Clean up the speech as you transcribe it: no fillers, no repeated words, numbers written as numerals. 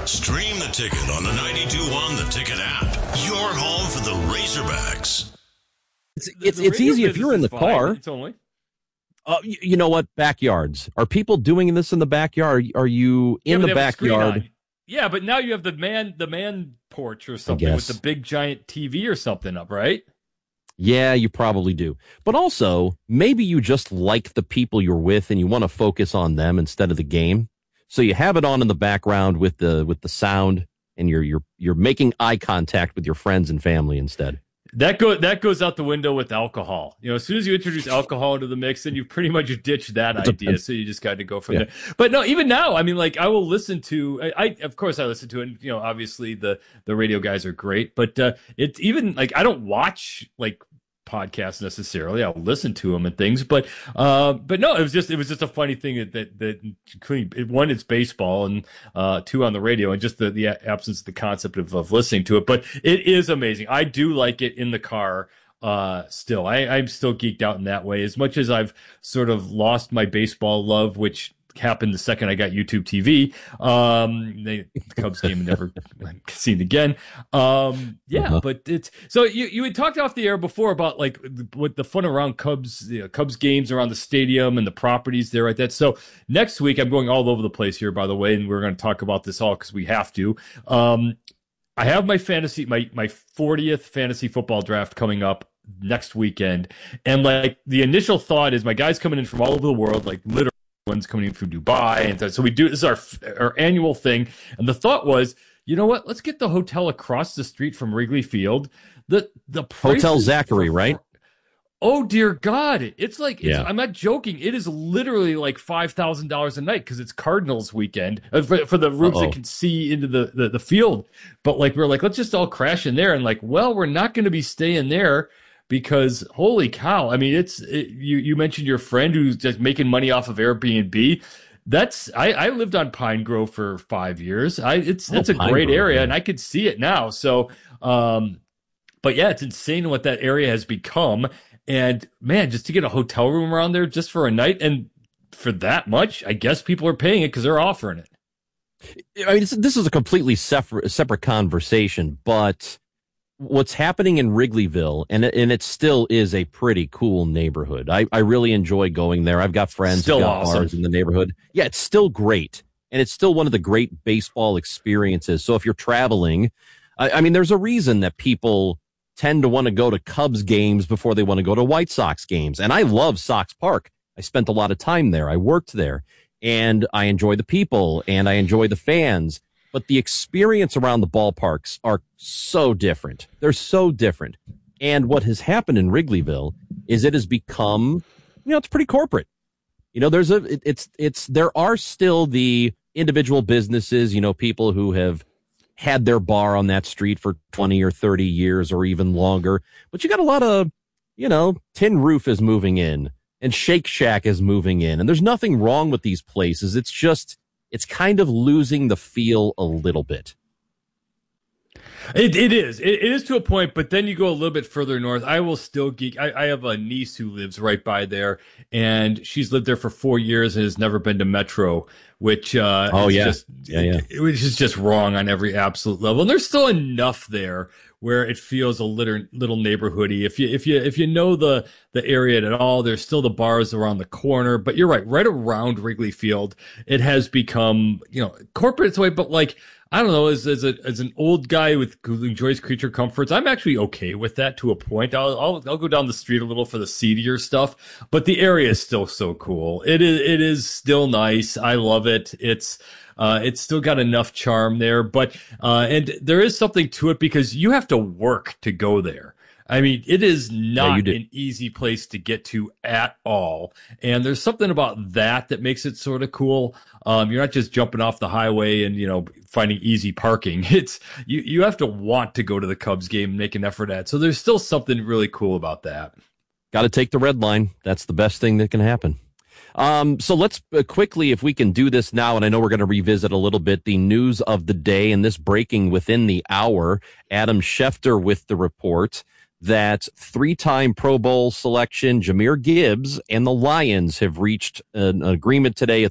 Stream the Ticket on the 92.1 The Ticket app. Your home for the Razorbacks. It's easy if you're in the car. It's only. You know what? Backyards. Are people doing this in the backyard? Are you in the backyard? Yeah, but now you have the man porch or something with the big giant TV or something up, right? Yeah, you probably do. But also, maybe you just like the people you're with and you want to focus on them instead of the game. So you have it on in the background with the sound, and you're making eye contact with your friends and family instead. That goes out the window with alcohol. You know, as soon as you introduce alcohol into the mix, then you've pretty much ditched that idea. So you just got to go from there. But no, even now, I mean, like, I will listen to. Of course I listen to it. And, you know, obviously the radio guys are great, but it's even like I don't watch like podcasts necessarily. I'll listen to them and things, but no, it was just a funny thing that one, it's baseball, and two, on the radio, and just the absence of the concept of listening to it. But it is amazing. I do like it in the car. Still, I'm still geeked out in that way. As much as I've sort of lost my baseball love, which happened the second I got YouTube TV. The Cubs game never seen again. But it's so you had talked off the air before about like what the fun around Cubs games around the stadium and the properties there, right? So next week I'm going all over the place here, by the way, and we're going to talk about this all because we have to. I have my 40th fantasy football draft coming up next weekend, and like the initial thought is my guys coming in from all over the world, like literally. One's coming in from Dubai, and so we do this is our annual thing. And the thought was, you know what? Let's get the hotel across the street from Wrigley Field. The Hotel Zachary, right? Oh dear God! It's like I'm not joking. It is literally like $5,000 a night because it's Cardinals weekend for the rooms that can see into the field. But like we're like, let's just all crash in there, and like, well, we're not going to be staying there. Because holy cow, I mean, you mentioned your friend who's just making money off of Airbnb. I lived on Pine Grove for 5 years. It's a great area, and I could see it now. So, but yeah, it's insane what that area has become. And man, just to get a hotel room around there just for a night and for that much, I guess people are paying it because they're offering it. I mean, this is a completely separate conversation, but what's happening in Wrigleyville, and it still is a pretty cool neighborhood. I really enjoy going there. I've got friends who got bars in the neighborhood. Yeah, it's still great, and it's still one of the great baseball experiences. So if you're traveling, I mean, there's a reason that people tend to want to go to Cubs games before they want to go to White Sox games. And I love Sox Park. I spent a lot of time there. I worked there, and I enjoy the people, and I enjoy the fans. But the experience around the ballparks are so different. They're so different. And what has happened in Wrigleyville is it has become, it's pretty corporate. There are still the individual businesses, people who have had their bar on that street for 20 or 30 years or even longer. But you got a lot of, Tin Roof is moving in and Shake Shack is moving in. And there's nothing wrong with these places. It's just, it's kind of losing the feel a little bit. It is to a point, but then you go a little bit further north. I will still geek. I have a niece who lives right by there, and she's lived there for 4 years and has never been to Metro, which which is just wrong on every absolute level. And there's still enough there where it feels a little neighborhoody. If you know the area at all, there's still the bars around the corner. But you're right around Wrigley Field, it has become corporate its way, but like. I don't know, as an old guy who enjoys creature comforts, I'm actually okay with that to a point. I'll go down the street a little for the seedier stuff, but the area is still so cool. It is still nice. I love it. It's still got enough charm there, but and there is something to it because you have to work to go there. I mean, it is not an easy place to get to at all. And there's something about that makes it sort of cool. You're not just jumping off the highway and, finding easy parking. It's you have to want to go to the Cubs game and make an effort at. So there's still something really cool about that. Got to take the red line. That's the best thing that can happen. So let's quickly, if we can do this now, and I know we're going to revisit a little bit the news of the day and this breaking within the hour. Adam Schefter with the report that 3-time Pro Bowl selection Jahmyr Gibbs and the Lions have reached an agreement today,